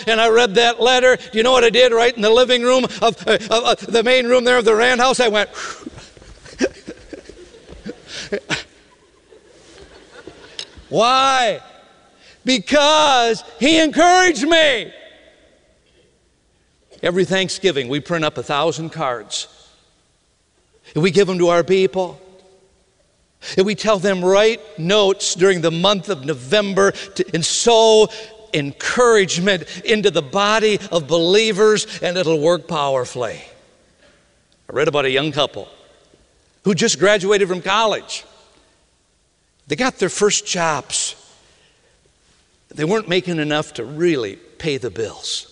and I read that letter. Do you know what I did right in the living room of the main room there of the Rand house? I went, why? Because he encouraged me. Every Thanksgiving, we print up 1,000 cards. And we give them to our people. And we tell them, write notes during the month of November and sow encouragement into the body of believers, and it'll work powerfully. I read about a young couple who just graduated from college. They got their first jobs. They weren't making enough to really pay the bills.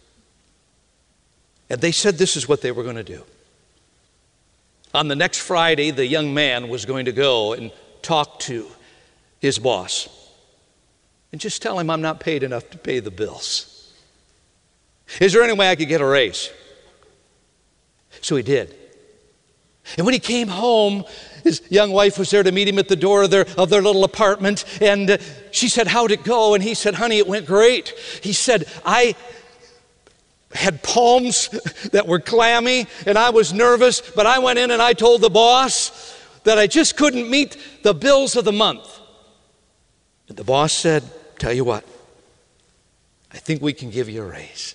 And they said this is what they were going to do. On the next Friday, the young man was going to go and talk to his boss and just tell him, I'm not paid enough to pay the bills. Is there any way I could get a raise? So he did. And when he came home, his young wife was there to meet him at the door of their little apartment. And she said, how'd it go? And he said, honey, it went great. He said, I had palms that were clammy, and I was nervous, but I went in and I told the boss that I just couldn't meet the bills of the month. And the boss said, tell you what, I think we can give you a raise.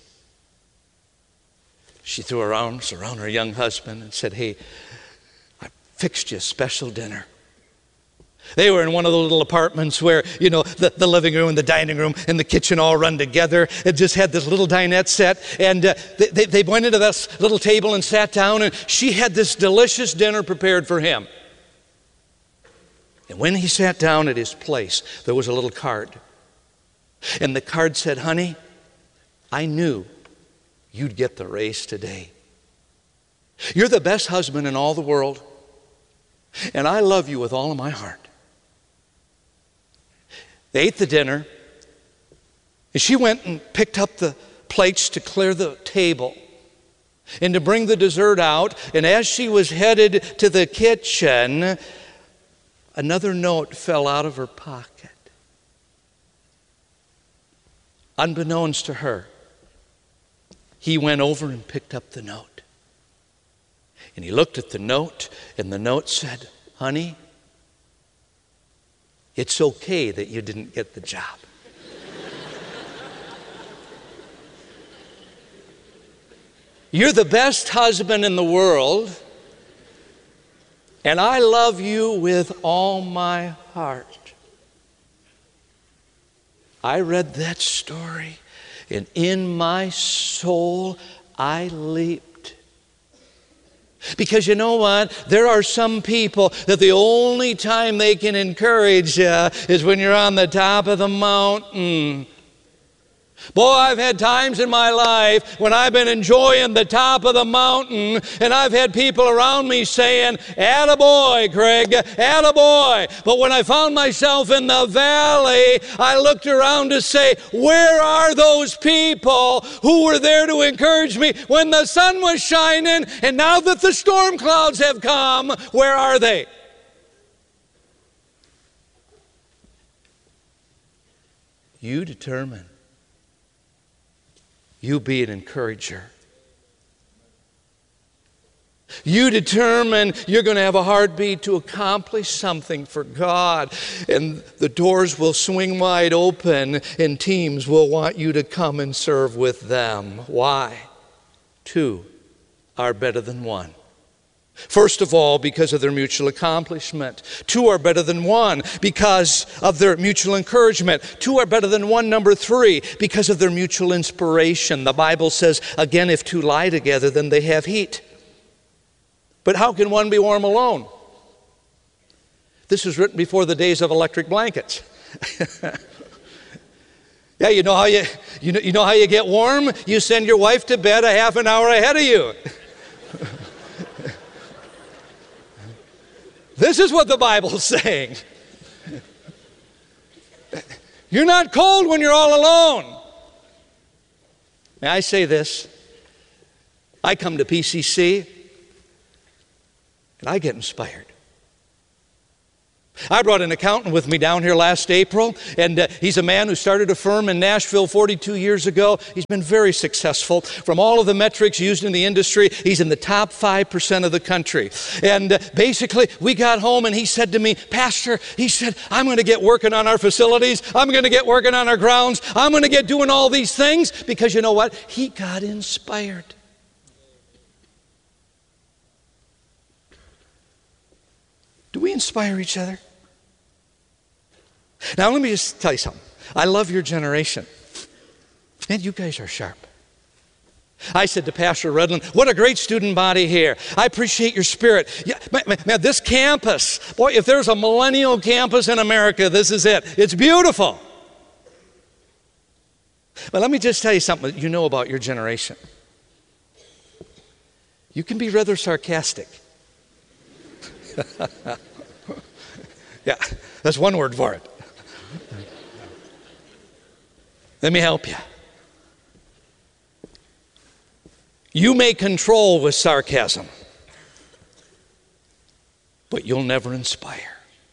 She threw her arms around her young husband and said, hey, I fixed you a special dinner. They were in one of those little apartments where, you know, the living room and the dining room and the kitchen all run together. It just had this little dinette set. And they went into this little table and sat down, and she had this delicious dinner prepared for him. And when he sat down at his place, there was a little card. And the card said, honey, I knew you'd get the raise today. You're the best husband in all the world, and I love you with all of my heart. They ate the dinner, and she went and picked up the plates to clear the table and to bring the dessert out. And as she was headed to the kitchen, another note fell out of her pocket. Unbeknownst to her, he went over and picked up the note. And he looked at the note, and the note said, honey, it's okay that you didn't get the job. You're the best husband in the world, and I love you with all my heart. I read that story, and in my soul, I leaped. Because you know what? There are some people that the only time they can encourage you is when you're on the top of the mountain. Boy, I've had times in my life when I've been enjoying the top of the mountain, and I've had people around me saying, attaboy, Craig, attaboy. But when I found myself in the valley, I looked around to say, where are those people who were there to encourage me when the sun was shining, and now that the storm clouds have come, where are they? You determine. You be an encourager. You determine you're going to have a heartbeat to accomplish something for God, and the doors will swing wide open, and teams will want you to come and serve with them. Why? Two are better than one. First of all, because of their mutual accomplishment. Two are better than one because of their mutual encouragement. Two are better than one, number three, because of their mutual inspiration. The Bible says, again, if two lie together, then they have heat. But how can one be warm alone? This was written before the days of electric blankets. Yeah, you know how you get warm? You send your wife to bed a half an hour ahead of you. This is what the Bible's saying. You're not cold when you're all alone. May I say this? I come to PCC and I get inspired. I brought an accountant with me down here last April, and he's a man who started a firm in Nashville 42 years ago. He's been very successful. From all of the metrics used in the industry, he's in the top 5% of the country. And basically, we got home and he said to me, Pastor, he said, I'm going to get working on our facilities. I'm going to get working on our grounds. I'm going to get doing all these things because you know what? He got inspired. Do we inspire each other? Now, let me just tell you something. I love your generation. Man, you guys are sharp. I said to Pastor Redland, what a great student body here. I appreciate your spirit. Yeah, man, this campus, boy, if there's a millennial campus in America, this is it. It's beautiful. But let me just tell you something that you know about your generation. You can be rather sarcastic. Yeah, that's one word for it. Let me help you. You may control with sarcasm, but you'll never inspire.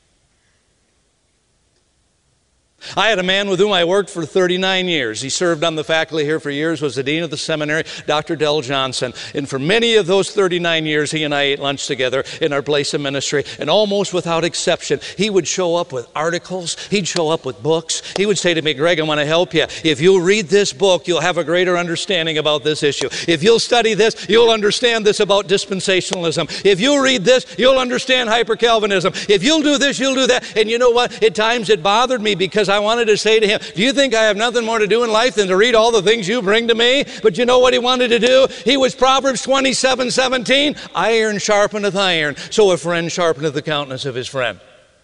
I had a man with whom I worked for 39 years. He served on the faculty here for years, was the dean of the seminary, Dr. Del Johnson. And for many of those 39 years, he and I ate lunch together in our place of ministry. And almost without exception, he would show up with articles. He'd show up with books. He would say to me, Greg, I want to help you. If you'll read this book, you'll have a greater understanding about this issue. If you'll study this, you'll understand this about dispensationalism. If you'll read this, you'll understand hyper-Calvinism. If you'll do this, you'll do that. And you know what? At times it bothered me because I wanted to say to him, do you think I have nothing more to do in life than to read all the things you bring to me? But you know what he wanted to do? He was Proverbs 27:17. Iron sharpeneth iron, so a friend sharpeneth the countenance of his friend.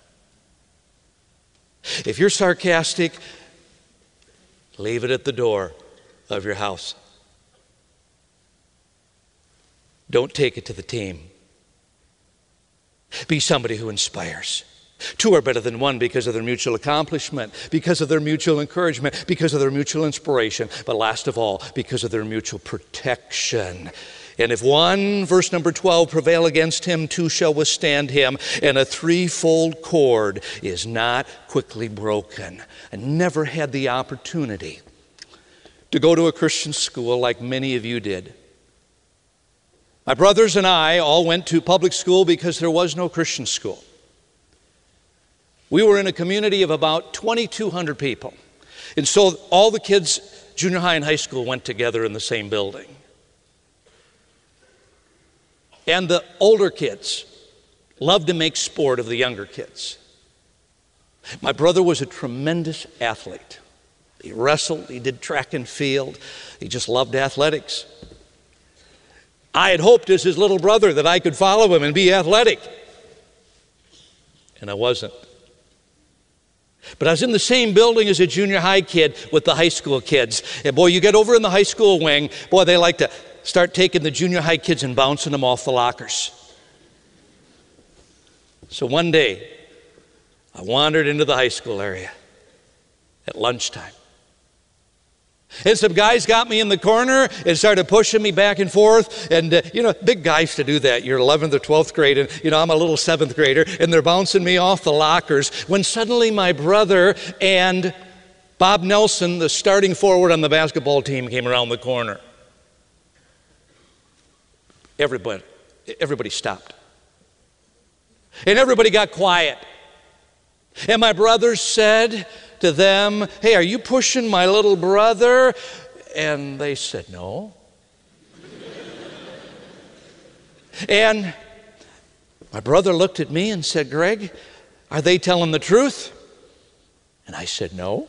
If you're sarcastic, leave it at the door of your house. Don't take it to the team. Be somebody who inspires. Two are better than one because of their mutual accomplishment, because of their mutual encouragement, because of their mutual inspiration, but last of all, because of their mutual protection. And if one, verse number 12, prevail against him, two shall withstand him, and a threefold cord is not quickly broken. I never had the opportunity to go to a Christian school like many of you did. My brothers and I all went to public school because there was no Christian school. We were in a community of about 2,200 people. And so all the kids, junior high and high school, went together in the same building. And the older kids loved to make sport of the younger kids. My brother was a tremendous athlete. He wrestled, he did track and field, he just loved athletics. I had hoped as his little brother that I could follow him and be athletic. And I wasn't. But I was in the same building as a junior high kid with the high school kids. And boy, you get over in the high school wing, boy, they like to start taking the junior high kids and bouncing them off the lockers. So one day, I wandered into the high school area at lunchtime. And some guys got me in the corner and started pushing me back and forth. And, big guys to do that. You're 11th or 12th grade, and, I'm a little 7th grader, and they're bouncing me off the lockers when suddenly my brother and Bob Nelson, the starting forward on the basketball team, came around the corner. Everybody stopped. And everybody got quiet. And my brother said to them, hey, are you pushing my little brother? And they said, no. And my brother looked at me and said, Greg, are they telling the truth? And I said, no.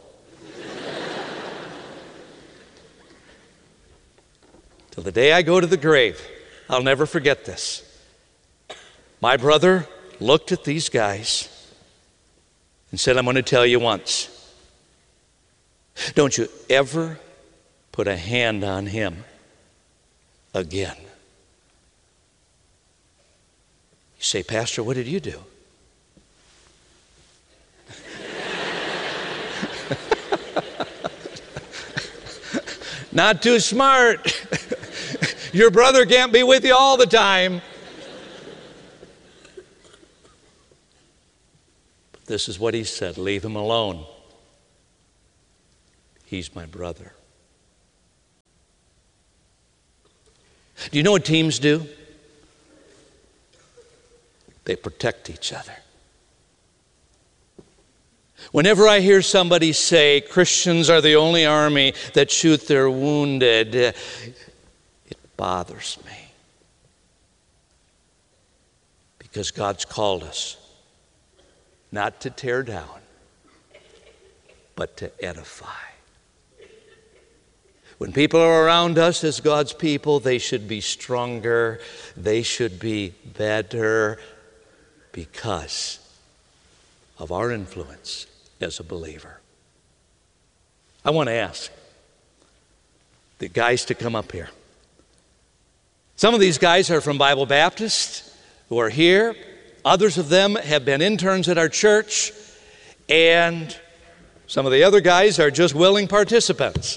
Till the day I go to the grave, I'll never forget this. My brother looked at these guys and said, I'm going to tell you once. Don't you ever put a hand on him again. You say, Pastor, what did you do? Not too smart. Your brother can't be with you all the time. this is what he said, leave him alone. He's my brother. Do you know what teams do? They protect each other. Whenever I hear somebody say Christians are the only army that shoot their wounded, it bothers me. Because God's called us not to tear down, but to edify. When people are around us as God's people, they should be stronger, they should be better because of our influence as a believer. I want to ask the guys to come up here. Some of these guys are from Bible Baptist who are here. Others of them have been interns at our church, and some of the other guys are just willing participants.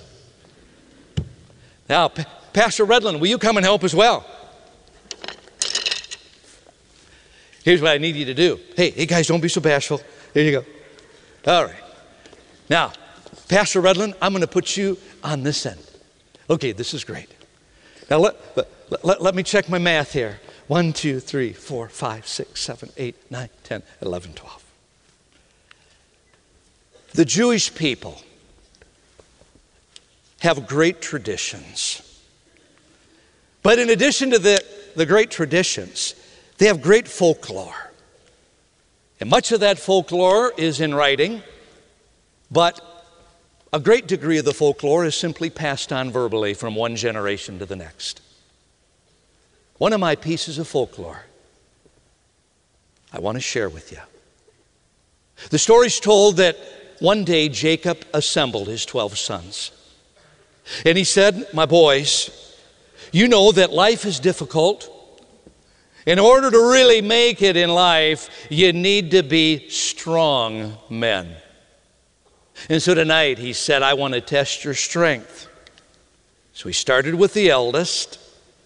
Now, Pastor Redland, will you come and help as well? Here's what I need you to do. Hey guys, don't be so bashful. Here you go. All right. Now, Pastor Redland, I'm going to put you on this end. Okay, this is great. Now, let me check my math here. 1, 2, 3, 4, 5, 6, 7, 8, 9, 10, 11, 12. The Jewish people have great traditions. But in addition to the great traditions, they have great folklore. And much of that folklore is in writing, but a great degree of the folklore is simply passed on verbally from one generation to the next. One of my pieces of folklore I want to share with you. The story's told that one day Jacob assembled his 12 sons. And he said, my boys, you know that life is difficult. In order to really make it in life, you need to be strong men. And so tonight he said, I want to test your strength. So he started with the eldest.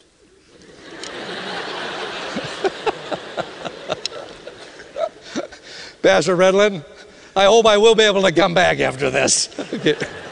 Pastor Redland, I hope I will be able to come back after this. Okay.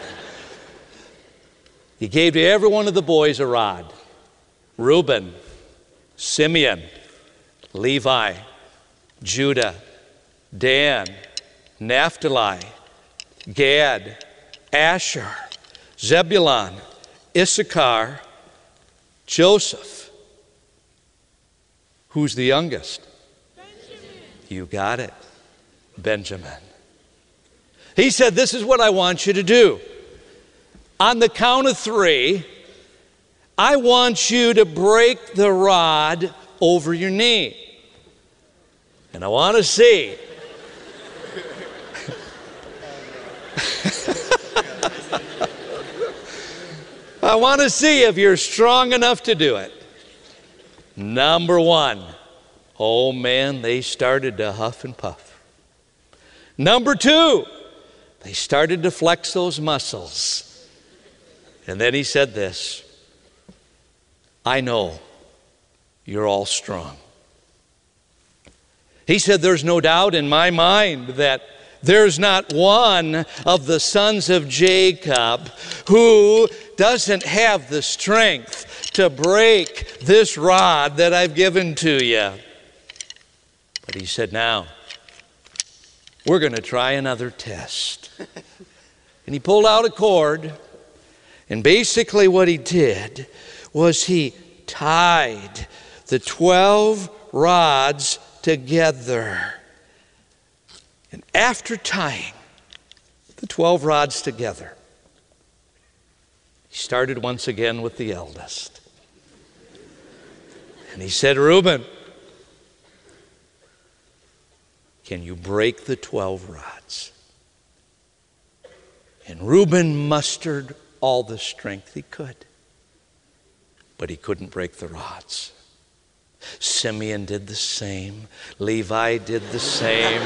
He gave to every one of the boys a rod. Reuben, Simeon, Levi, Judah, Dan, Naphtali, Gad, Asher, Zebulun, Issachar, Joseph. Who's the youngest? Benjamin. You got it. Benjamin. He said, this is what I want you to do. On the count of 3, I want you to break the rod over your knee. And I want to see. I want to see if you're strong enough to do it. Number 1. Oh man, they started to huff and puff. Number 2, they started to flex those muscles. And then he said this, I know you're all strong. He said, there's no doubt in my mind that there's not one of the sons of Jacob who doesn't have the strength to break this rod that I've given to you. But he said, now, we're going to try another test. And he pulled out a cord, and basically what he did was he tied the 12 rods together. And after tying the 12 rods together, he started once again with the eldest. And he said, Reuben, can you break the 12 rods? And Reuben mustered all the strength he could, but he couldn't break the rods. Simeon did the same. Levi did the same.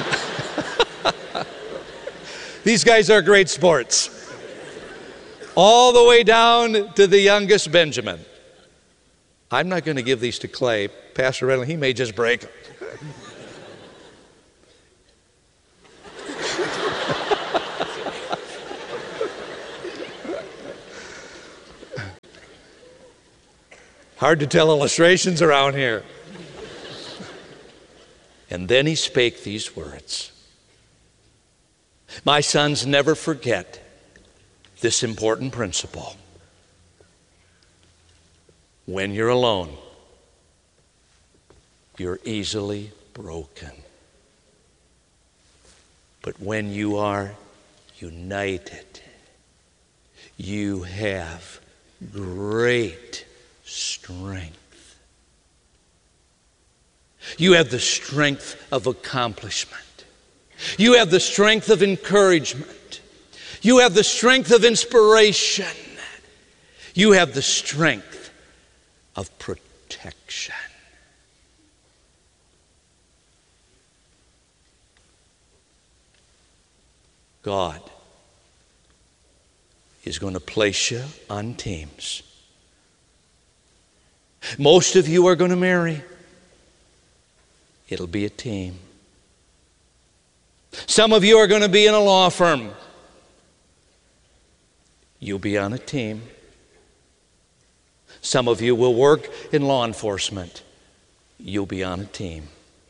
These guys are great sports. All the way down to the youngest, Benjamin. I'm not going to give these to Clay. Pastor Redland, he may just break them. Hard to tell illustrations around here. And then he spake these words. My sons, never forget this important principle. When you're alone, you're easily broken. But when you are united, you have great strength. You have the strength of accomplishment. You have the strength of encouragement. You have the strength of inspiration. You have the strength of protection. God is going to place you on teams. Most of you are going to marry. It'll be a team. Some of you are going to be in a law firm. You'll be on a team. Some of you will work in law enforcement. You'll be on a team.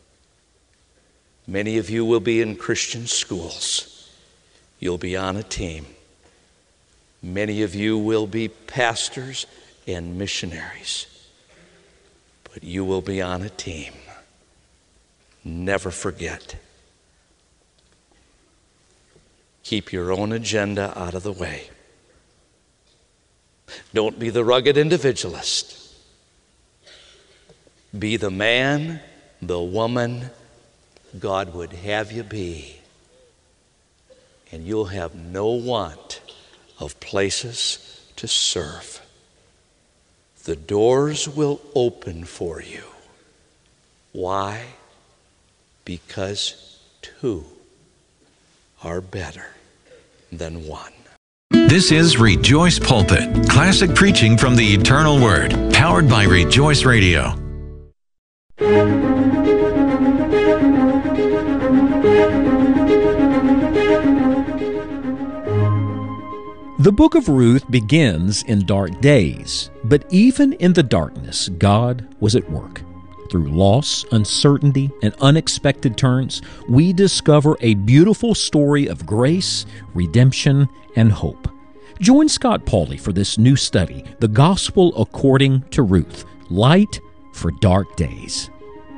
Many of you will be in Christian schools. You'll be on a team. Many of you will be pastors and missionaries. But you will be on a team. Never forget. Keep your own agenda out of the way. Don't be the rugged individualist. Be the man, the woman God would have you be. And you'll have no want of places to serve. The doors will open for you. Why? Because two are better than one. This is Rejoice Pulpit, classic preaching from the eternal Word, powered by Rejoice Radio. The book of Ruth begins in dark days, but even in the darkness, God was at work. Through loss, uncertainty, and unexpected turns, we discover a beautiful story of grace, redemption, and hope. Join Scott Pauley for this new study, The Gospel According to Ruth, Light for Dark Days.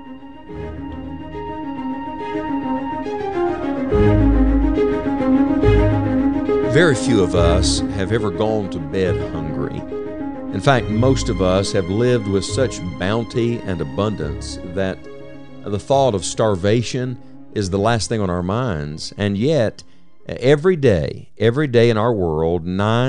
Very few of us have ever gone to bed hungry. In fact, most of us have lived with such bounty and abundance that the thought of starvation is the last thing on our minds. And yet, every day in our world,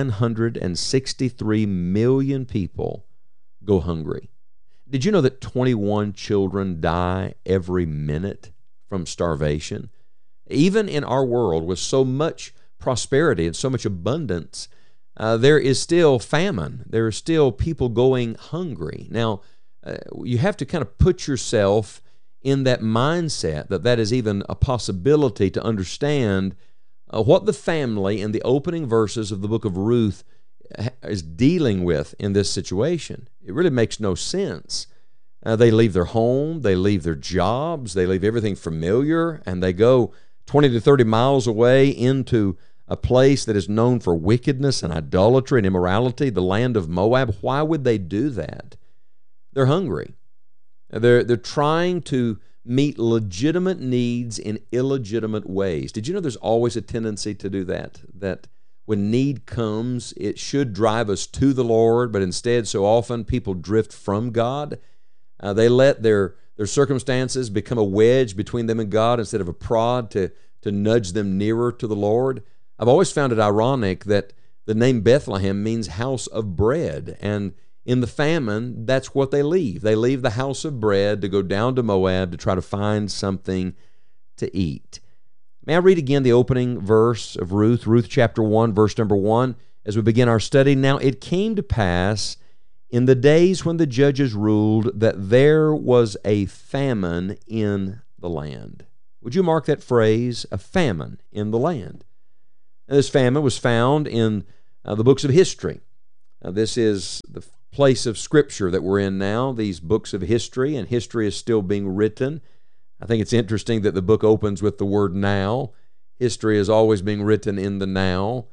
963 million people go hungry. Did you know that 21 children die every minute from starvation? Even in our world with so much prosperity and so much abundance, there is still famine. There are still people going hungry. Now, you have to kind of put yourself in that mindset that is even a possibility to understand what the family in the opening verses of the book of Ruth is dealing with in this situation. It really makes no sense. They leave their home, they leave their jobs, they leave everything familiar, and they go 20 to 30 miles away into a place that is known for wickedness and idolatry and immorality, the land of Moab. Why would they do that? They're hungry. They're trying to meet legitimate needs in illegitimate ways. Did you know there's always a tendency to do that? That when need comes, it should drive us to the Lord, but instead so often people drift from God. They let their circumstances become a wedge between them and God instead of a prod to nudge them nearer to the Lord. I've always found it ironic that the name Bethlehem means house of bread, and in the famine, that's what they leave. They leave the house of bread to go down to Moab to try to find something to eat. May I read again the opening verse of Ruth, Ruth chapter 1, verse number 1, as we begin our study. Now it came to pass in the days when the judges ruled that there was a famine in the land. Would you mark that phrase, a famine in the land? Now, this famine was found in the books of history. This is the place of Scripture that we're in now, these books of history, and history is still being written. I think it's interesting that the book opens with the word now. History is always being written in the now.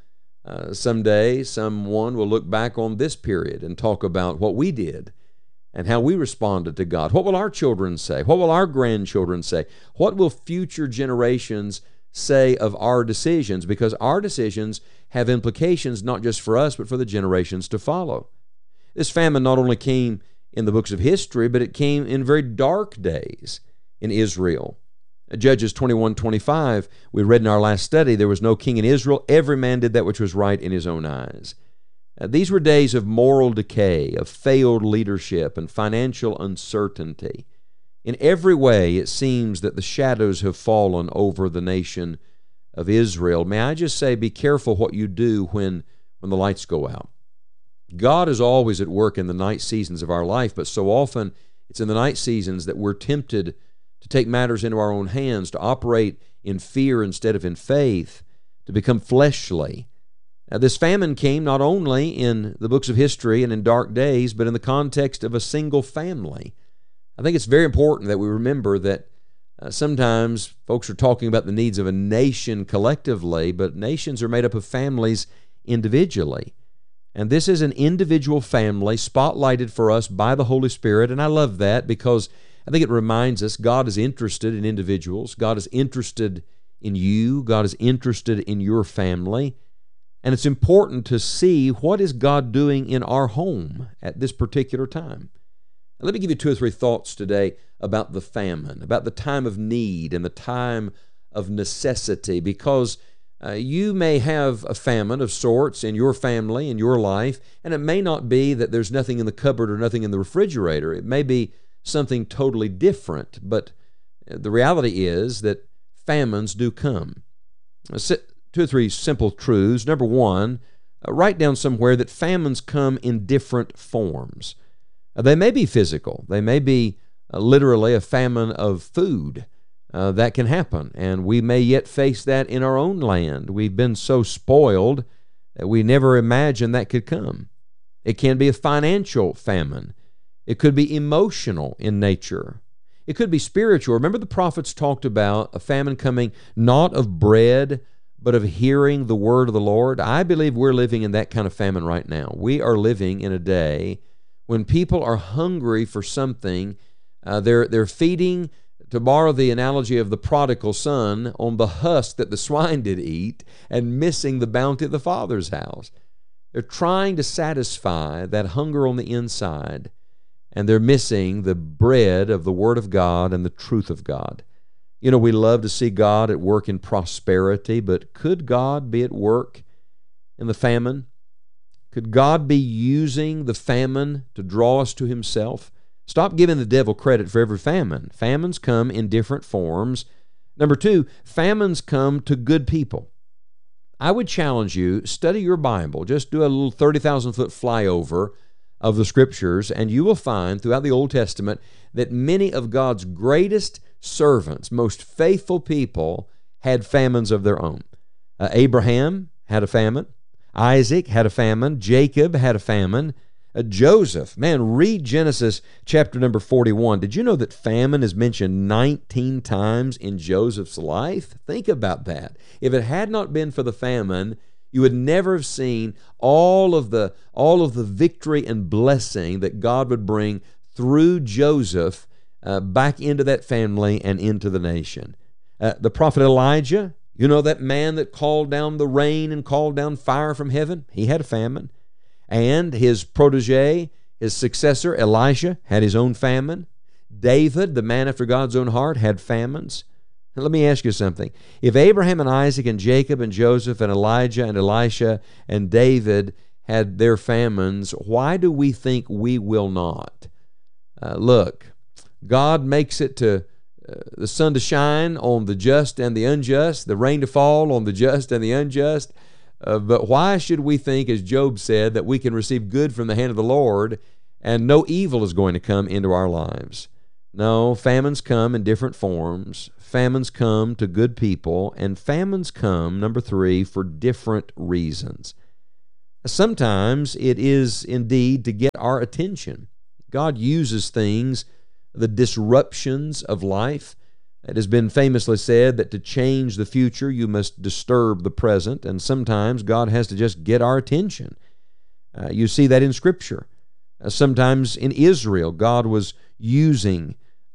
Someday, someone will look back on this period and talk about what we did and how we responded to God. What will our children say? What will our grandchildren say? What will future generations say of our decisions? Because our decisions have implications not just for us, but for the generations to follow. This famine not only came in the books of history, but it came in very dark days in Israel. Judges 21:25, we read in our last study, there was no king in Israel. Every man did that which was right in his own eyes. These were days of moral decay, of failed leadership, and financial uncertainty. In every way, it seems that the shadows have fallen over the nation of Israel. May I just say, be careful what you do when the lights go out. God is always at work in the night seasons of our life, but so often it's in the night seasons that we're tempted to take matters into our own hands, to operate in fear instead of in faith, to become fleshly. Now, this famine came not only in the books of history and in dark days, but in the context of a single family. I think it's very important that we remember that sometimes folks are talking about the needs of a nation collectively, but nations are made up of families individually. And this is an individual family spotlighted for us by the Holy Spirit, and I love that because I think it reminds us God is interested in individuals. God is interested in you. God is interested in your family. And it's important to see what is God doing in our home at this particular time. And let me give you 2 or 3 thoughts today about the famine, about the time of need and the time of necessity, because you may have a famine of sorts in your family, in your life, and it may not be that there's nothing in the cupboard or nothing in the refrigerator. It may be something totally different, but the reality is that famines do come. 2 or 3 simple truths. Number one, write down somewhere that famines come in different forms. They may be physical. They may be literally a famine of food. That can happen, and we may yet face that in our own land. We've been so spoiled that we never imagined that could come. It can be a financial famine. It could be emotional in nature. It could be spiritual. Remember the prophets talked about a famine coming not of bread, but of hearing the word of the Lord. I believe we're living in that kind of famine right now. We are living in a day when people are hungry for something. They're feeding, to borrow the analogy of the prodigal son, on the husk that the swine did eat and missing the bounty of the Father's house. They're trying to satisfy that hunger on the inside, and they're missing the bread of the Word of God and the truth of God. You know, we love to see God at work in prosperity, but could God be at work in the famine? Could God be using the famine to draw us to Himself? Stop giving the devil credit for every famine. Famines come in different forms. Number 2, famines come to good people. I would challenge you, study your Bible. Just do a little 30,000-foot flyover of the Scriptures, and you will find throughout the Old Testament that many of God's greatest servants, most faithful people, had famines of their own. Abraham had a famine. Isaac had a famine. Jacob had a famine. Joseph, man, read Genesis chapter number 41. Did you know that famine is mentioned 19 times in Joseph's life? Think about that. If it had not been for the famine, you would never have seen all of the victory and blessing that God would bring through Joseph back into that family and into the nation. The prophet Elijah, you know, that man that called down the rain and called down fire from heaven? He had a famine. And his protege, his successor, Elisha, had his own famine. David, the man after God's own heart, had famines. Now, let me ask you something. If Abraham and Isaac and Jacob and Joseph and Elijah and Elisha and David had their famines, why do we think we will not? Look, God makes it to the sun to shine on the just and the unjust, the rain to fall on the just and the unjust. But why should we think, as Job said, that we can receive good from the hand of the Lord and no evil is going to come into our lives? No, famines come in different forms. Famines come to good people, and famines come, number 3, for different reasons. Sometimes it is indeed to get our attention. God uses things, the disruptions of life. It has been famously said that to change the future, you must disturb the present, and sometimes God has to just get our attention. You see that in Scripture. Sometimes in Israel, God was using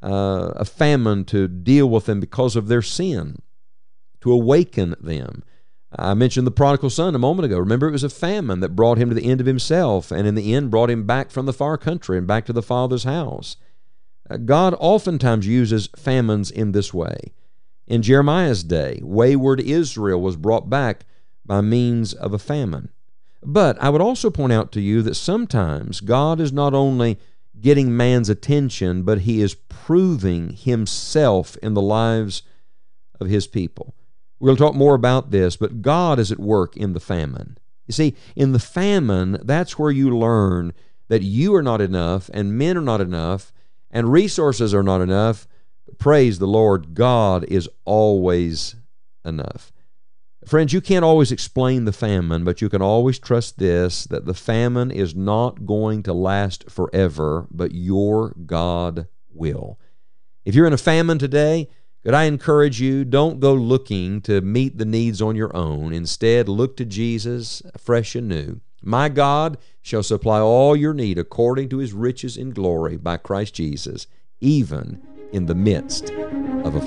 a famine to deal with them because of their sin, to awaken them. I mentioned the prodigal son a moment ago. Remember, it was a famine that brought him to the end of himself, and in the end brought him back from the far country and back to the Father's house. God oftentimes uses famines in this way. In Jeremiah's day, wayward Israel was brought back by means of a famine. But I would also point out to you that sometimes God is not only getting man's attention, but He is proving Himself in the lives of His people. We're going to talk more about this, but God is at work in the famine. You see, in the famine, that's where you learn that you are not enough, and men are not enough, and resources are not enough. But praise the Lord, God is always enough. Friends, you can't always explain the famine, but you can always trust this, that the famine is not going to last forever, but your God will. If you're in a famine today, could I encourage you, don't go looking to meet the needs on your own. Instead, look to Jesus fresh and new. My God shall supply all your need according to His riches in glory by Christ Jesus, even in the midst of a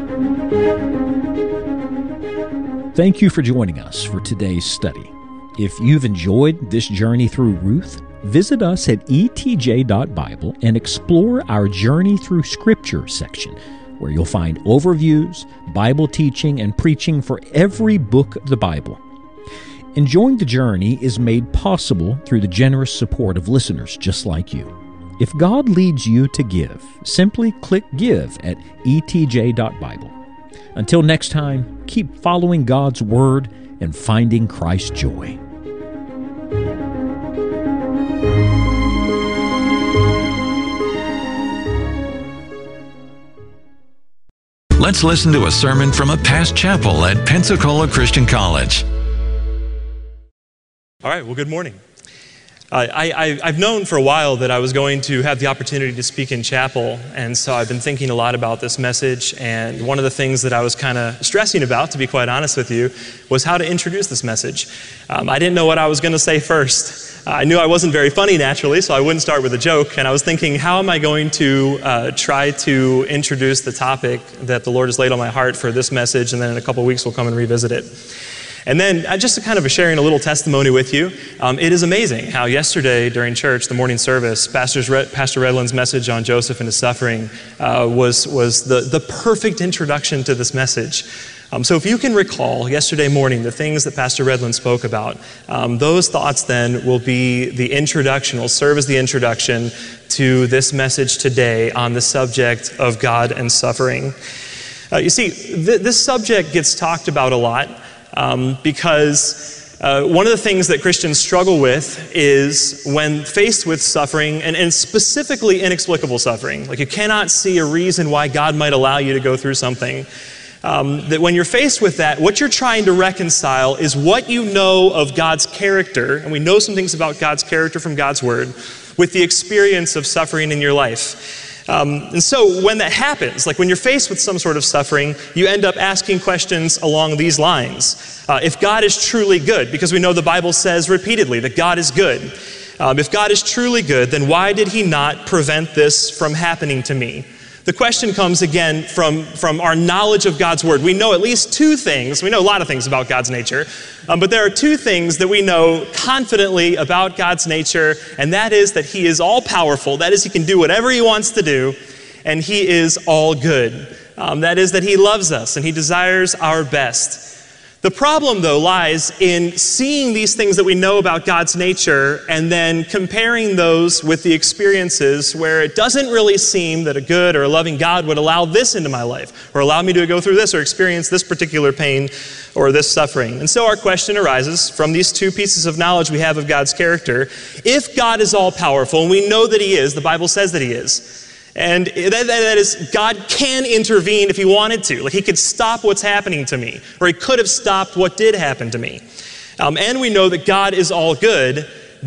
famine. Thank you for joining us for today's study. If you've enjoyed this journey through Ruth, visit us at etj.bible and explore our Journey Through Scripture section, where you'll find overviews, Bible teaching, and preaching for every book of the Bible. Enjoying the journey is made possible through the generous support of listeners just like you. If God leads you to give, simply click Give at etj.bible. Until next time, keep following God's Word and finding Christ's joy. Let's listen to a sermon from a past chapel at Pensacola Christian College. All right, well, good morning. I've known for a while that I was going to have the opportunity to speak in chapel, and so I've been thinking a lot about this message, and one of the things that I was kind of stressing about, to be quite honest with you, was how to introduce this message. I didn't know what I was going to say first. I knew I wasn't very funny naturally, so I wouldn't start with a joke, and I was thinking, how am I going to try to introduce the topic that the Lord has laid on my heart for this message, and then in a couple weeks we'll come and revisit it. And then just to kind of sharing a little testimony with you, it is amazing how yesterday during church, the morning service, Pastor Redland's message on Joseph and his suffering was the perfect introduction to this message. So if you can recall yesterday morning the things that Pastor Redland spoke about, those thoughts then will be the introduction, will serve as the introduction to this message today on the subject of God and suffering. You see, this subject gets talked about a lot. Because one of the things that Christians struggle with is when faced with suffering, and specifically inexplicable suffering, like you cannot see a reason why God might allow you to go through something, that when you're faced with that, what you're trying to reconcile is what you know of God's character, and we know some things about God's character from God's Word, with the experience of suffering in your life. And so when that happens, like when you're faced with some sort of suffering, you end up asking questions along these lines. If God is truly good, because we know the Bible says repeatedly that God is good. If God is truly good, then why did He not prevent this from happening to me? The question comes again from our knowledge of God's Word. We know at least two things. We know a lot of things about God's nature, but there are two things that we know confidently about God's nature, and that is that He is all-powerful. That is, He can do whatever He wants to do, and He is all good. That is, that He loves us, and He desires our best. The problem, though, lies in seeing these things that we know about God's nature and then comparing those with the experiences where it doesn't really seem that a good or a loving God would allow this into my life or allow me to go through this or experience this particular pain or this suffering. And so our question arises from these two pieces of knowledge we have of God's character. If God is all-powerful, and we know that He is, the Bible says that He is, and that is, God can intervene if He wanted to. Like He could stop what's happening to me, or He could have stopped what did happen to me. and we know that God is all good,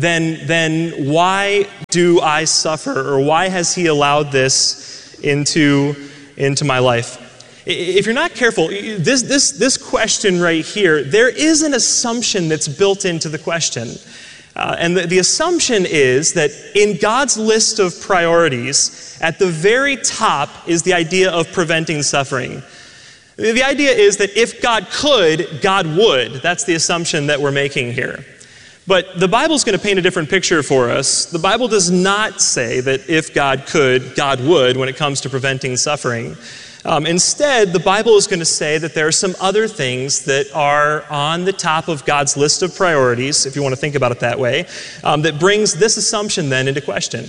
then why do I suffer, or why has he allowed this into my life? If you're not careful, this question right here, there is an assumption that's built into the question. And the assumption is that in God's list of priorities, at the very top is the idea of preventing suffering. The idea is that if God could, God would. That's the assumption that we're making here. But the Bible's going to paint a different picture for us. The Bible does not say that if God could, God would when it comes to preventing suffering. Instead, the Bible is going to say that there are some other things that are on the top of God's list of priorities, if you want to think about it that way, that brings this assumption then into question.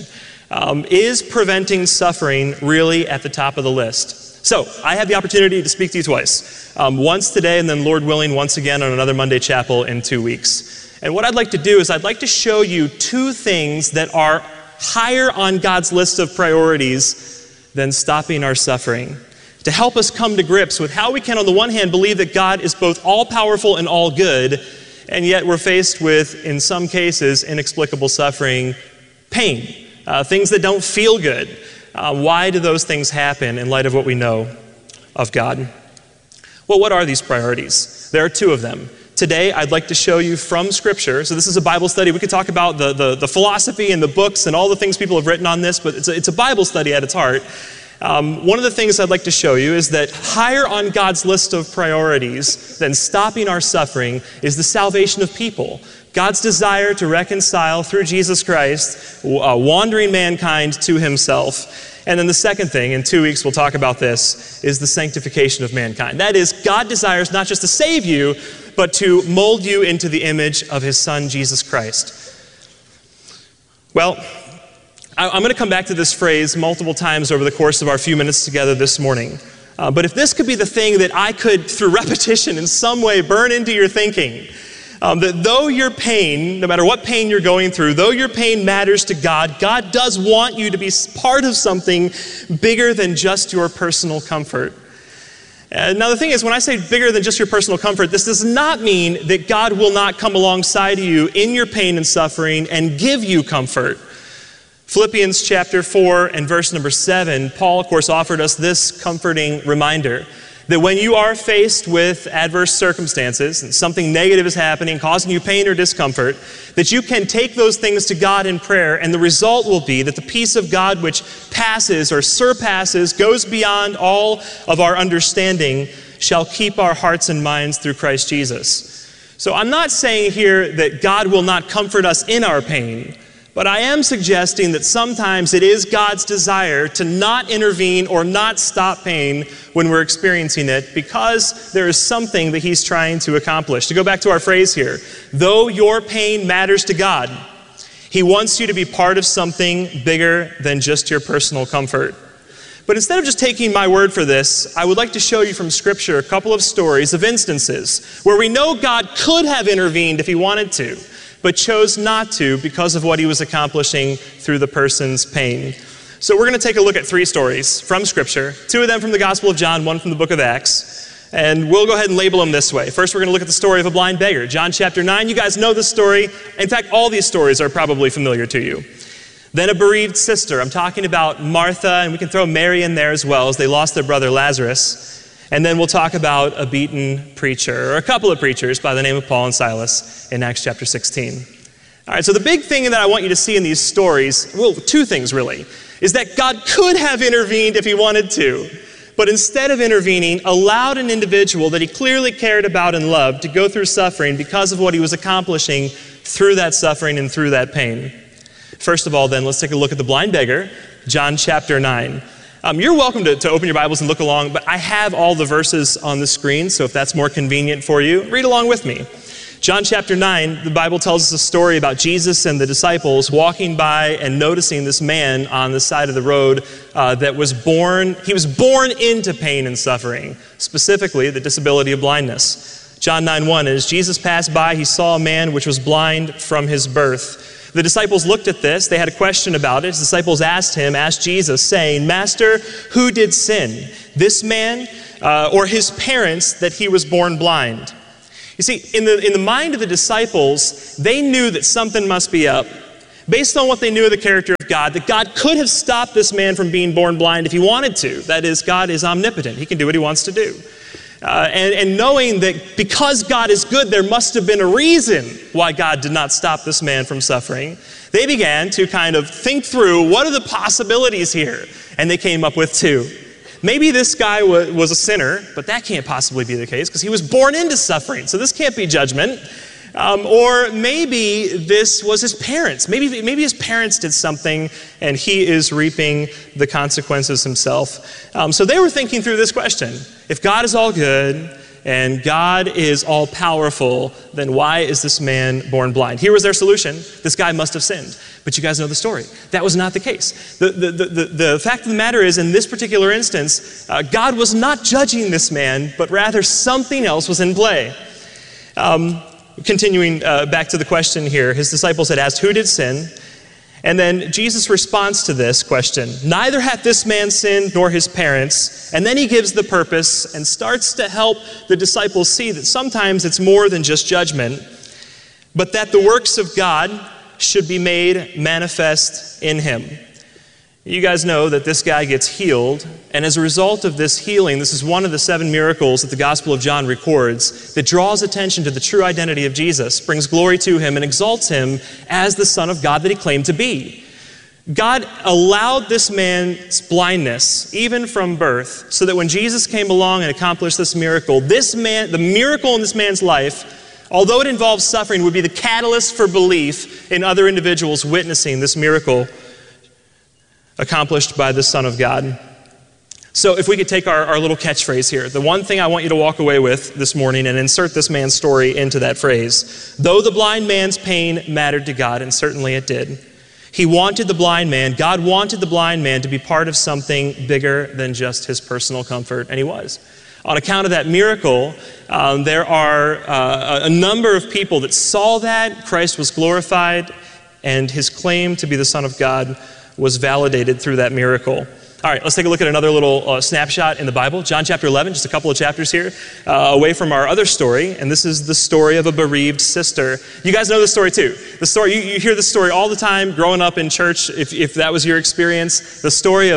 Is preventing suffering really at the top of the list? So, I had the opportunity to speak to you twice. Once today, and then Lord willing, once again on another Monday Chapel in 2 weeks. And what I'd like to do is I'd like to show you two things that are higher on God's list of priorities than stopping our suffering, to help us come to grips with how we can, on the one hand, believe that God is both all-powerful and all-good, and yet we're faced with, in some cases, inexplicable suffering, pain, things that don't feel good. Why do those things happen in light of what we know of God? Well, what are these priorities? There are two of them. Today, I'd like to show you from Scripture. So this is a Bible study. We could talk about the philosophy and the books and all the things people have written on this, but it's a Bible study at its heart. One of the things I'd like to show you is that higher on God's list of priorities than stopping our suffering is the salvation of people. God's desire to reconcile through Jesus Christ, wandering mankind to himself. And then the second thing, in 2 weeks we'll talk about this, is the sanctification of mankind. That is, God desires not just to save you, but to mold you into the image of his Son, Jesus Christ. Well, I'm going to come back to this phrase multiple times over the course of our few minutes together this morning. But if this could be the thing that I could, through repetition, in some way burn into your thinking, that though your pain, no matter what pain you're going through, though your pain matters to God, God does want you to be part of something bigger than just your personal comfort. Now the thing is, when I say bigger than just your personal comfort, this does not mean that God will not come alongside of you in your pain and suffering and give you comfort. Philippians chapter 4 and verse number 7, Paul, of course, offered us this comforting reminder that when you are faced with adverse circumstances and something negative is happening, causing you pain or discomfort, that you can take those things to God in prayer, and the result will be that the peace of God, which passes or surpasses, goes beyond all of our understanding, shall keep our hearts and minds through Christ Jesus. So I'm not saying here that God will not comfort us in our pain, but I am suggesting that sometimes it is God's desire to not intervene or not stop pain when we're experiencing it, because there is something that he's trying to accomplish. To go back to our phrase here, though your pain matters to God, he wants you to be part of something bigger than just your personal comfort. But instead of just taking my word for this, I would like to show you from Scripture a couple of stories of instances where we know God could have intervened if he wanted to, but chose not to because of what he was accomplishing through the person's pain. So we're going to take a look at 3 stories from Scripture, 2 of them from the Gospel of John, 1 from the book of Acts, and we'll go ahead and label them this way. First, we're going to look at the story of a blind beggar. John chapter 9, you guys know this story. In fact, all these stories are probably familiar to you. Then a bereaved sister. I'm talking about Martha, and we can throw Mary in there as well, as they lost their brother Lazarus. And then we'll talk about a beaten preacher, or a couple of preachers by the name of Paul and Silas in Acts chapter 16. All right, so the big thing that I want you to see in these stories, well, 2 things really, is that God could have intervened if he wanted to, but instead of intervening, allowed an individual that he clearly cared about and loved to go through suffering because of what he was accomplishing through that suffering and through that pain. First of all, then, let's take a look at the blind beggar, John chapter 9. You're welcome to open your Bibles and look along, but I have all the verses on the screen, so if that's more convenient for you, read along with me. John chapter 9, the Bible tells us a story about Jesus and the disciples walking by and noticing this man on the side of the road that was born into pain and suffering, specifically the disability of blindness. John 9:1, as Jesus passed by, he saw a man which was blind from his birth. The disciples looked at this. They had a question about it. His disciples asked Jesus, saying, "Master, who did sin, this man or his parents, that he was born blind?" You see, in the mind of the disciples, they knew that something must be up. Based on what they knew of the character of God, that God could have stopped this man from being born blind if he wanted to. That is, God is omnipotent. He can do what he wants to do. And knowing that because God is good, there must have been a reason why God did not stop this man from suffering, they began to kind of think through, what are the possibilities here? And they came up with two. Maybe this guy was a sinner, but that can't possibly be the case because he was born into suffering, so this can't be judgment. Or maybe this was his parents. Maybe his parents did something and he is reaping the consequences himself. So they were thinking through this question. If God is all good and God is all powerful, then why is this man born blind? Here was their solution. This guy must have sinned. But you guys know the story. That was not the case. The fact of the matter is, in this particular instance, God was not judging this man, but rather something else was in play. Continuing back to the question here, his disciples had asked, who did sin? And then Jesus responds to this question, neither hath this man sinned nor his parents. And then he gives the purpose and starts to help the disciples see that sometimes it's more than just judgment, but that the works of God should be made manifest in him. You guys know that this guy gets healed, and as a result of this healing, this is one of the 7 miracles that the Gospel of John records that draws attention to the true identity of Jesus, brings glory to him, and exalts him as the Son of God that he claimed to be. God allowed this man's blindness, even from birth, so that when Jesus came along and accomplished this miracle, the miracle in this man's life, although it involves suffering, would be the catalyst for belief in other individuals witnessing this miracle accomplished by the Son of God. So if we could take our little catchphrase here, the one thing I want you to walk away with this morning and insert this man's story into that phrase. Though the blind man's pain mattered to God, and certainly it did, he wanted the blind man, God wanted the blind man to be part of something bigger than just his personal comfort, and he was. On account of that miracle, there are a number of people that saw that. Christ was glorified, and his claim to be the Son of God was validated through that miracle. All right, let's take a look at another little snapshot in the Bible. John chapter 11, just a couple of chapters here, away from our other story, and this is the story of a bereaved sister. You guys know this story too. The story, you hear this story all the time growing up in church, if that was your experience, the story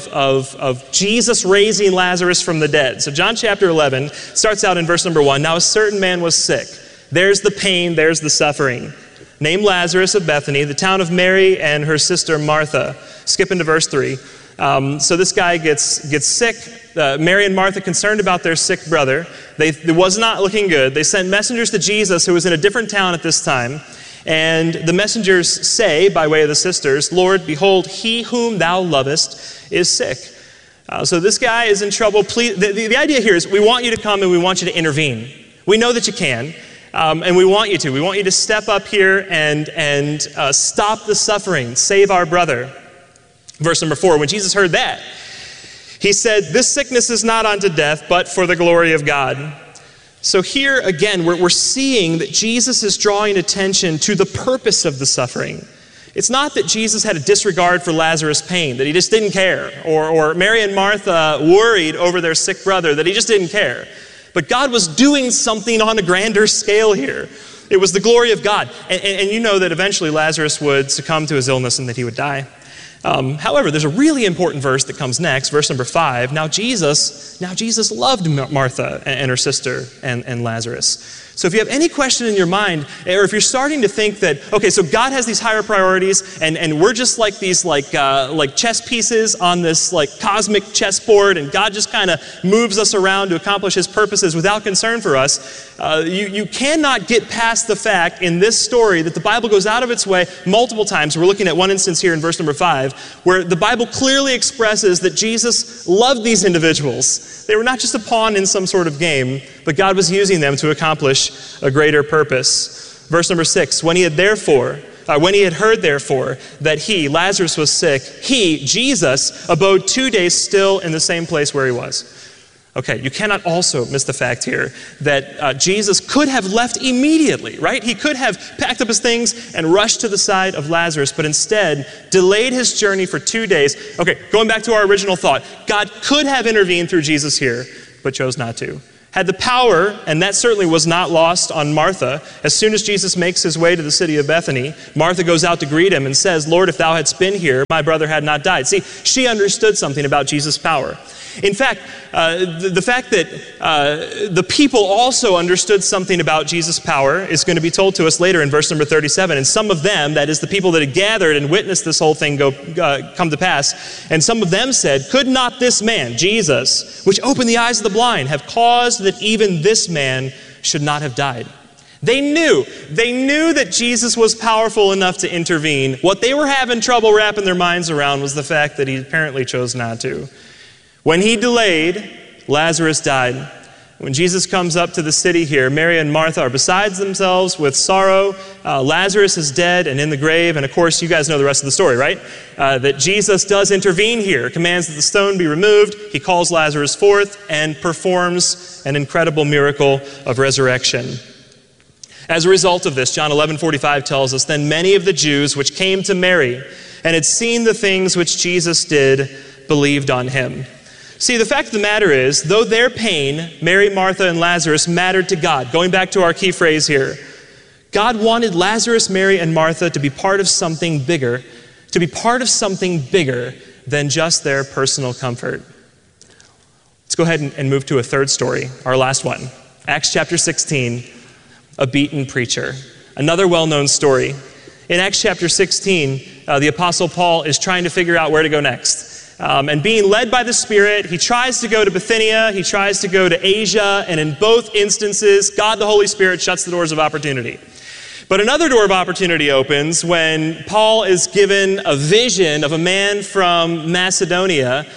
of Jesus raising Lazarus from the dead. So John chapter 11 starts out in verse number 1. Now a certain man was sick. There's the pain, there's the suffering. Named Lazarus of Bethany, the town of Mary and her sister Martha. Skip into verse 3. So this guy gets sick. Mary and Martha, concerned about their sick brother. It was not looking good. They sent messengers to Jesus, who was in a different town at this time. And the messengers say, by way of the sisters, Lord, behold, he whom thou lovest is sick. So this guy is in trouble. Please, the idea here is we want you to come and we want you to intervene. We know that you can. And we want you to. We want you to step up here and stop the suffering, save our brother. Verse number 4, when Jesus heard that, he said, this sickness is not unto death, but for the glory of God. So here again, we're seeing that Jesus is drawing attention to the purpose of the suffering. It's not that Jesus had a disregard for Lazarus' pain, that he just didn't care, or Mary and Martha worried over their sick brother, that he just didn't care. But God was doing something on a grander scale here. It was the glory of God. And you know that eventually Lazarus would succumb to his illness and that he would die. However, there's a really important verse that comes next, verse number 5. Now Jesus loved Martha and her sister and Lazarus. So if you have any question in your mind, or if you're starting to think that, okay, so God has these higher priorities, and we're just like these like chess pieces on this like cosmic chessboard, and God just kind of moves us around to accomplish his purposes without concern for us, you cannot get past the fact in this story that the Bible goes out of its way multiple times. We're looking at one instance here in verse number 5, where the Bible clearly expresses that Jesus loved these individuals. They were not just a pawn in some sort of game, but God was using them to accomplish a greater purpose. Verse number 6, when he had heard therefore that he, Lazarus, was sick, he, Jesus, abode 2 days still in the same place where he was. Okay, you cannot also miss the fact here that Jesus could have left immediately, right? He could have packed up his things and rushed to the side of Lazarus, but instead delayed his journey for 2 days. Okay, going back to our original thought, God could have intervened through Jesus here, but chose not to. had the power, and that certainly was not lost on Martha. As soon as Jesus makes his way to the city of Bethany, Martha goes out to greet him and says, "Lord, if thou hadst been here, my brother had not died." See, she understood something about Jesus' power. In fact, the fact that the people also understood something about Jesus' power is going to be told to us later in verse number 37. And some of them, that is the people that had gathered and witnessed this whole thing come to pass, and some of them said, "Could not this man, Jesus, which opened the eyes of the blind, have caused that even this man should not have died?" They knew that Jesus was powerful enough to intervene. What they were having trouble wrapping their minds around was the fact that he apparently chose not to. When he delayed, Lazarus died. When Jesus comes up to the city here, Mary and Martha are beside themselves with sorrow. Lazarus is dead and in the grave. And of course, you guys know the rest of the story, right? That Jesus does intervene here, commands that the stone be removed. He calls Lazarus forth and performs an incredible miracle of resurrection. As a result of this, John 11:45 tells us, "Then many of the Jews which came to Mary and had seen the things which Jesus did believed on him." See, the fact of the matter is, though their pain, Mary, Martha, and Lazarus, mattered to God, going back to our key phrase here, God wanted Lazarus, Mary, and Martha to be part of something bigger, than just their personal comfort. Let's go ahead and move to a third story, our last one. Acts chapter 16, a beaten preacher. Another well-known story. In Acts chapter 16, the Apostle Paul is trying to figure out where to go next. And being led by the Spirit, he tries to go to Bithynia, he tries to go to Asia, and in both instances, God the Holy Spirit shuts the doors of opportunity. But another door of opportunity opens when Paul is given a vision of a man from Macedonia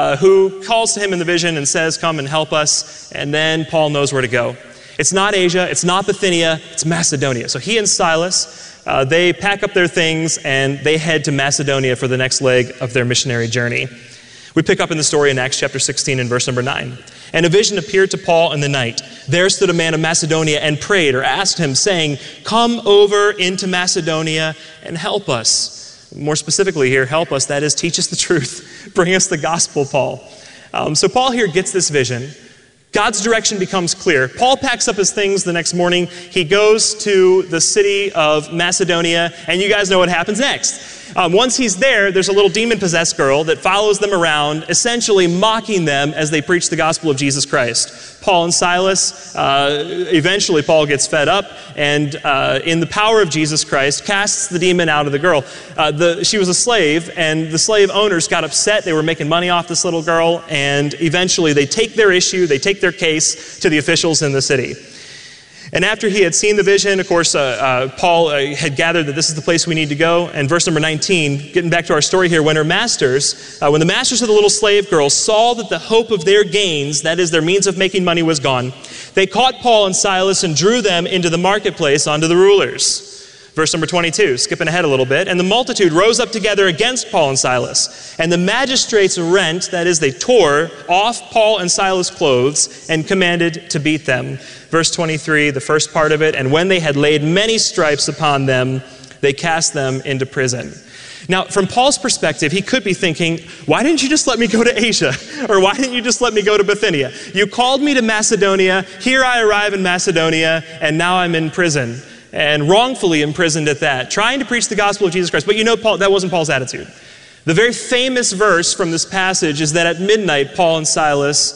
who calls to him in the vision and says, "Come and help us," and then Paul knows where to go. It's not Asia, it's not Bithynia, it's Macedonia. So he and Silas, they pack up their things and they head to Macedonia for the next leg of their missionary journey. We pick up in the story in Acts chapter 16 and verse number 9. "And a vision appeared to Paul in the night. There stood a man of Macedonia and prayed," or asked him, saying, "Come over into Macedonia and help us." More specifically here, help us, that is, teach us the truth. Bring us the gospel, Paul. So Paul here gets this vision. God's direction becomes clear. Paul packs up his things the next morning. He goes to the city of Macedonia, and you guys know what happens next. Once he's there, there's a little demon-possessed girl that follows them around, essentially mocking them as they preach the gospel of Jesus Christ. Paul and Silas, eventually Paul gets fed up, and in the power of Jesus Christ, casts the demon out of the girl. She was a slave, and the slave owners got upset. They were making money off this little girl, and eventually they take their issue, they take their case to the officials in the city. And after he had seen the vision, of course, Paul had gathered that this is the place we need to go. And verse number 19, getting back to our story here, when the masters of the little slave girl saw that the hope of their gains, that is, their means of making money, was gone, they caught Paul and Silas and drew them into the marketplace unto the rulers. Verse number 22, skipping ahead a little bit. "And the multitude rose up together against Paul and Silas. And the magistrates rent," that is, they tore off Paul and Silas' clothes, "and commanded to beat them." Verse 23, the first part of it, "And when they had laid many stripes upon them, they cast them into prison." Now, from Paul's perspective, he could be thinking, why didn't you just let me go to Asia? Or why didn't you just let me go to Bithynia? You called me to Macedonia, here I arrive in Macedonia, and now I'm in prison. And wrongfully imprisoned at that, trying to preach the gospel of Jesus Christ. But you know, that wasn't Paul's attitude. The very famous verse from this passage is that at midnight, Paul and Silas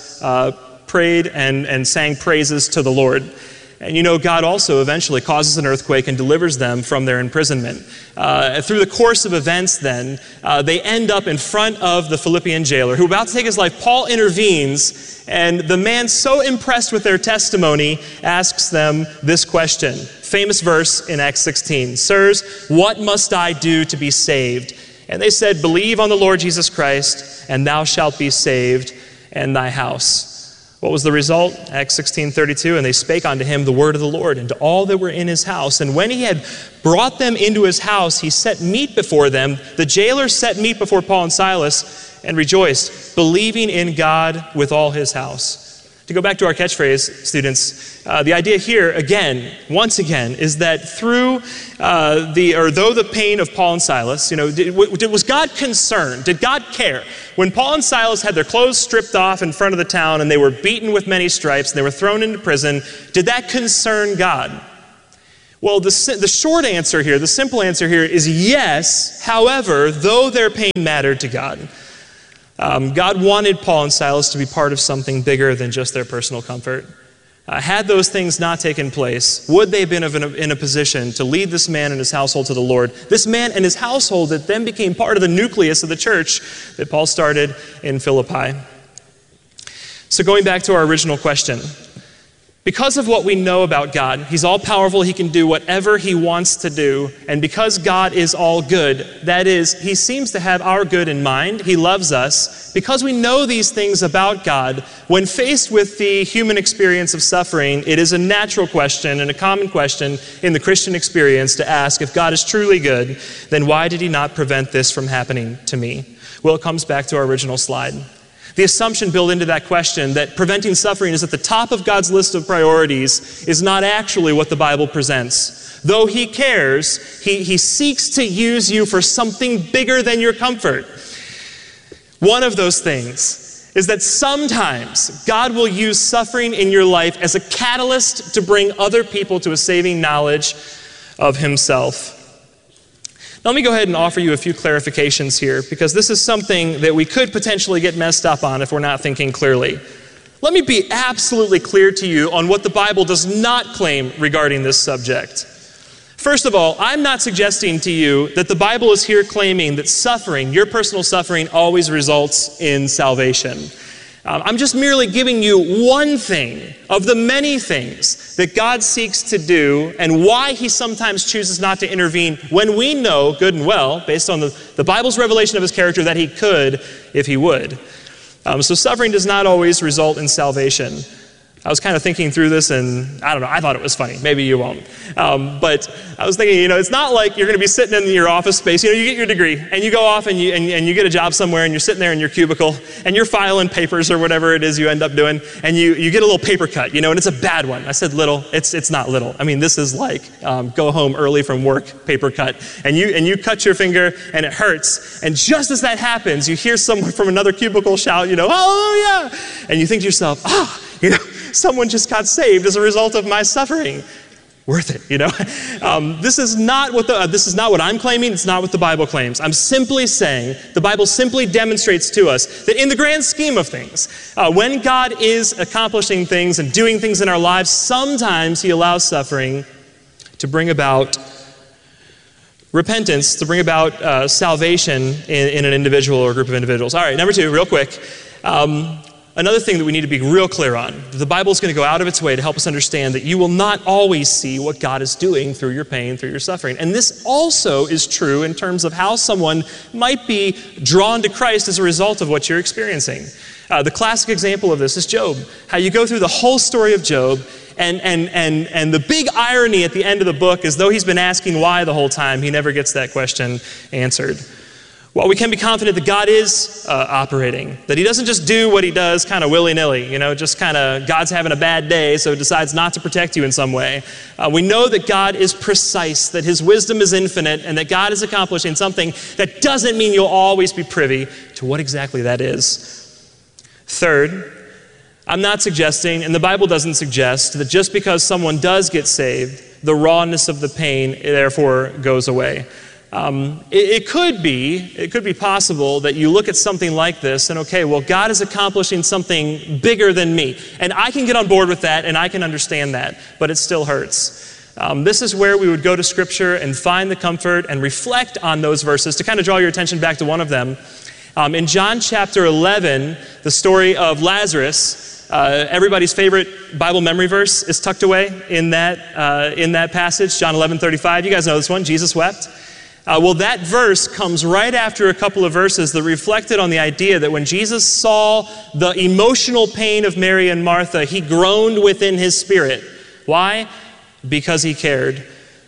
prayed and sang praises to the Lord. And you know, God also eventually causes an earthquake and delivers them from their imprisonment. Through the course of events then, they end up in front of the Philippian jailer who, about to take his life, Paul intervenes, and the man, so impressed with their testimony, asks them this question. Famous verse in Acts 16. "Sirs, what must I do to be saved?" And they said, "Believe on the Lord Jesus Christ, and thou shalt be saved, and thy house." What was the result? Acts 16:32, "And they spake unto him the word of the Lord, and to all that were in his house. And when he had brought them into his house, he set meat before them." The jailer set meat before Paul and Silas, and rejoiced, believing in God with all his house. To go back to our catchphrase, students, the idea here, again, once again, is that though the pain of Paul and Silas, was God concerned? Did God care? When Paul and Silas had their clothes stripped off in front of the town and they were beaten with many stripes and they were thrown into prison, did that concern God? Well, the short answer here, the simple answer here is yes. However, though their pain mattered to God, God wanted Paul and Silas to be part of something bigger than just their personal comfort. Had those things not taken place, would they have been in a position to lead this man and his household to the Lord? This man and his household that then became part of the nucleus of the church that Paul started in Philippi. So going back to our original question, because of what we know about God, He's all-powerful, He can do whatever He wants to do, and because God is all good, that is, He seems to have our good in mind, He loves us, because we know these things about God, when faced with the human experience of suffering, it is a natural question and a common question in the Christian experience to ask, if God is truly good, then why did He not prevent this from happening to me? Well, it comes back to our original slide. The assumption built into that question that preventing suffering is at the top of God's list of priorities is not actually what the Bible presents. Though He cares, He seeks to use you for something bigger than your comfort. One of those things is that sometimes God will use suffering in your life as a catalyst to bring other people to a saving knowledge of Himself. Now, let me go ahead and offer you a few clarifications here, because this is something that we could potentially get messed up on if we're not thinking clearly. Let me be absolutely clear to you on what the Bible does not claim regarding this subject. First of all, I'm not suggesting to you that the Bible is here claiming that suffering, your personal suffering, always results in salvation. I'm just merely giving you one thing of the many things that God seeks to do and why He sometimes chooses not to intervene when we know good and well, based on the Bible's revelation of His character, that He could if He would. So suffering does not always result in salvation. I was kind of thinking through this, and I don't know, I thought it was funny. Maybe you won't. But I was thinking, it's not like you're going to be sitting in your office space. You get your degree, and you go off and you get a job somewhere, and you're sitting there in your cubicle, and you're filing papers or whatever it is you end up doing, and you get a little paper cut, and it's a bad one. I said little. It's not little. I mean, this is like go home early from work paper cut, and you cut your finger, and it hurts. And just as that happens, you hear someone from another cubicle shout, hallelujah! And you think to yourself, someone just got saved as a result of my suffering. Worth it, This is not what I'm claiming. It's not what the Bible claims. I'm simply saying the Bible simply demonstrates to us that in the grand scheme of things, when God is accomplishing things and doing things in our lives, sometimes He allows suffering to bring about repentance, to bring about salvation in an individual or a group of individuals. All right, number 2, real quick. Another thing that we need to be real clear on, the Bible is going to go out of its way to help us understand that you will not always see what God is doing through your pain, through your suffering. And this also is true in terms of how someone might be drawn to Christ as a result of what you're experiencing. The classic example of this is Job. How you go through the whole story of Job, and the big irony at the end of the book is though he's been asking why the whole time, he never gets that question answered. Well, we can be confident that God is operating, that He doesn't just do what He does kind of willy-nilly, just kind of God's having a bad day, so decides not to protect you in some way. We know that God is precise, that His wisdom is infinite, and that God is accomplishing something. That doesn't mean you'll always be privy to what exactly that is. Third, I'm not suggesting, and the Bible doesn't suggest, that just because someone does get saved, the rawness of the pain therefore goes away. It could be possible that you look at something like this and okay, well, God is accomplishing something bigger than me. And I can get on board with that and I can understand that, but it still hurts. This is where we would go to Scripture and find the comfort and reflect on those verses to kind of draw your attention back to one of them. In John chapter 11, the story of Lazarus, everybody's favorite Bible memory verse is tucked away in that passage, John 11:35. You guys know this one, Jesus wept. Well, that verse comes right after a couple of verses that reflected on the idea that when Jesus saw the emotional pain of Mary and Martha, He groaned within His spirit. Why? Because He cared.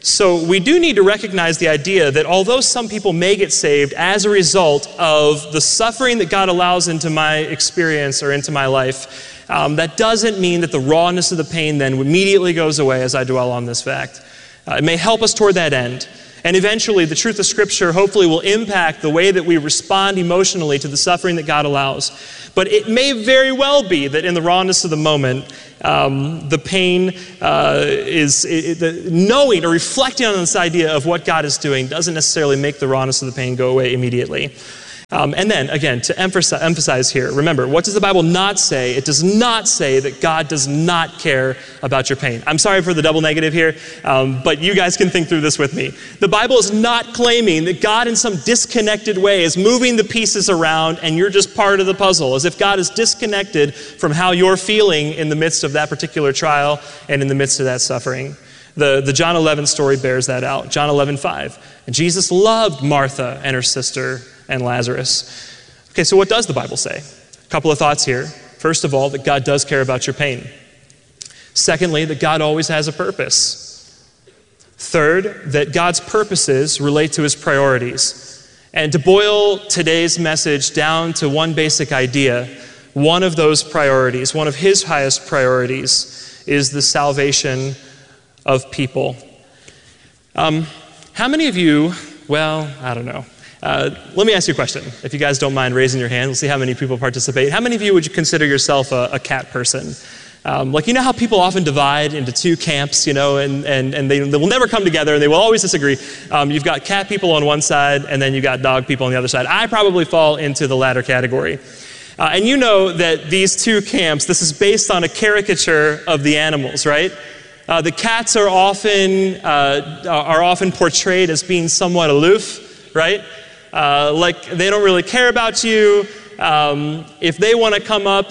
So we do need to recognize the idea that although some people may get saved as a result of the suffering that God allows into my experience or into my life, that doesn't mean that the rawness of the pain then immediately goes away as I dwell on this fact. It may help us toward that end. And eventually, the truth of Scripture hopefully will impact the way that we respond emotionally to the suffering that God allows. But it may very well be that in the rawness of the moment, the pain knowing or reflecting on this idea of what God is doing doesn't necessarily make the rawness of the pain go away immediately. And then, again, to emphasize here, remember, what does the Bible not say? It does not say that God does not care about your pain. I'm sorry for the double negative here, but you guys can think through this with me. The Bible is not claiming that God in some disconnected way is moving the pieces around and you're just part of the puzzle, as if God is disconnected from how you're feeling in the midst of that particular trial and in the midst of that suffering. The John 11 story bears that out. John 11:5. And Jesus loved Martha and her sister and Lazarus. Okay, so what does the Bible say? A couple of thoughts here. First of all, that God does care about your pain. Secondly, that God always has a purpose. Third, that God's purposes relate to his priorities. And to boil today's message down to one basic idea, one of those priorities, one of his highest priorities, is the salvation of people. How many of you, well, I don't know. Let me ask you a question. If you guys don't mind raising your hand, we'll see how many people participate. How many of you would you consider yourself a cat person? Like, you know how people often divide into two camps, and they will never come together and they will always disagree. You've got cat people on one side and then you've got dog people on the other side. I probably fall into the latter category. And you know that these two camps, this is based on a caricature of the animals, right? The cats are often portrayed as being somewhat aloof, right? Like they don't really care about you. If they want to come up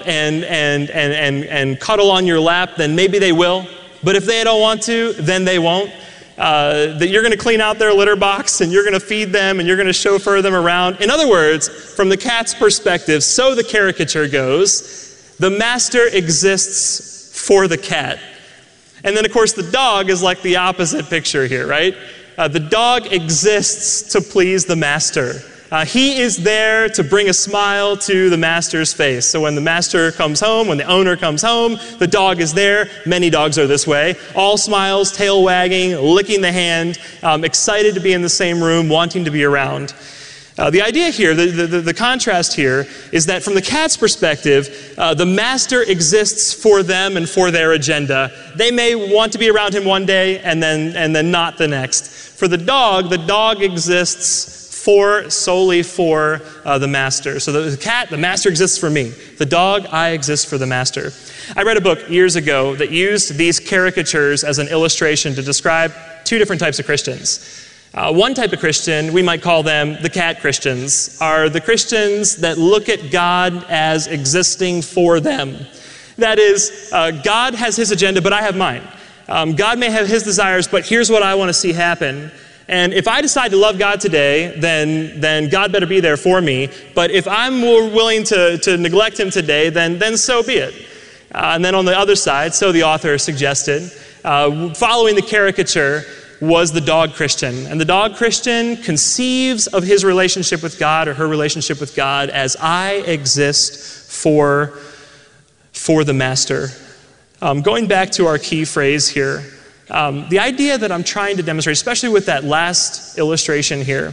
and cuddle on your lap, then maybe they will. But if they don't want to, then they won't. That you're going to clean out their litter box and you're going to feed them and you're going to chauffeur them around. In other words, from the cat's perspective, so the caricature goes, the master exists for the cat. And then, of course, the dog is like the opposite picture here, right? The dog exists to please the master. He is there to bring a smile to the master's face. So when the master comes home, when the owner comes home, the dog is there. Many dogs are this way. All smiles, tail wagging, licking the hand, excited to be in the same room, wanting to be around. The idea here, the contrast here, is that from the cat's perspective, the master exists for them and for their agenda. They may want to be around him one day and then not the next. For the dog exists solely for the master. So the cat, the master exists for me. The dog, I exist for the master. I read a book years ago that used these caricatures as an illustration to describe two different types of Christians. One type of Christian, we might call them the cat Christians, are the Christians that look at God as existing for them. That is, God has his agenda, but I have mine. God may have his desires, but here's what I want to see happen. And if I decide to love God today, then God better be there for me. But if I'm more willing to neglect him today, then so be it. And then on the other side, so the author suggested, following the caricature, was the dog Christian. And the dog Christian conceives of his relationship with God or her relationship with God as I exist for the master. Going back to our key phrase here, the idea that I'm trying to demonstrate, especially with that last illustration here,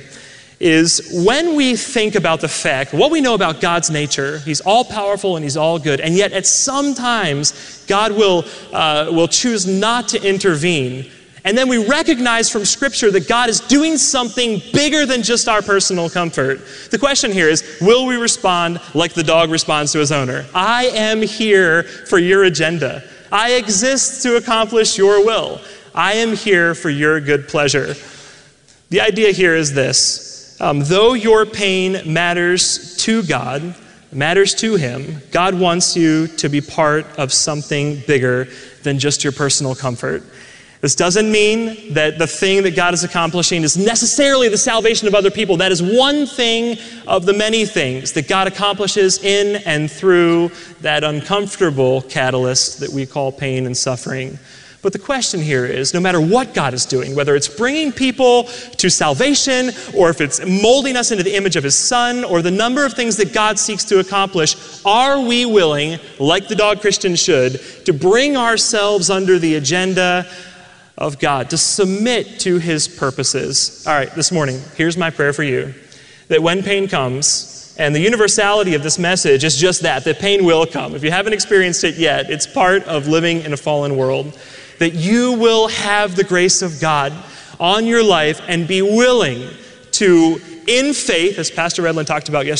is when we think about the fact, what we know about God's nature, he's all-powerful and he's all good, and yet at some times God will choose not to intervene. And then we recognize from Scripture that God is doing something bigger than just our personal comfort. The question here is, will we respond like the dog responds to his owner? I am here for your agenda. I exist to accomplish your will. I am here for your good pleasure. The idea here is this. Though your pain matters to God, matters to him, God wants you to be part of something bigger than just your personal comfort. This doesn't mean that the thing that God is accomplishing is necessarily the salvation of other people. That is one thing of the many things that God accomplishes in and through that uncomfortable catalyst that we call pain and suffering. But the question here is, no matter what God is doing, whether it's bringing people to salvation, or if it's molding us into the image of His Son, or the number of things that God seeks to accomplish, are we willing, like the dog Christian should, to bring ourselves under the agenda of God, to submit to His purposes? All right, this morning, here's my prayer for you, that when pain comes, and the universality of this message is just that pain will come. If you haven't experienced it yet, it's part of living in a fallen world. That you will have the grace of God on your life and be willing to, in faith, as Pastor Redland talked about yesterday,